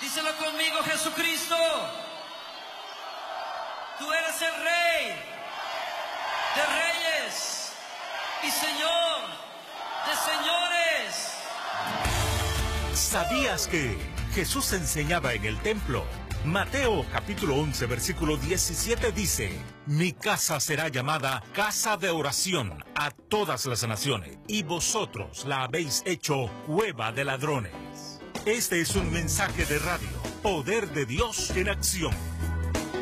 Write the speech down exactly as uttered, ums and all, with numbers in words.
Díselo conmigo, Jesucristo. Tú eres el Rey de reyes y Señor de señores. ¿Sabías que Jesús enseñaba en el templo? Mateo capítulo once versículo diecisiete dice: Mi casa será llamada casa de oración a todas las naciones, y vosotros la habéis hecho cueva de ladrones. Este es un mensaje de radio, Poder de Dios en acción.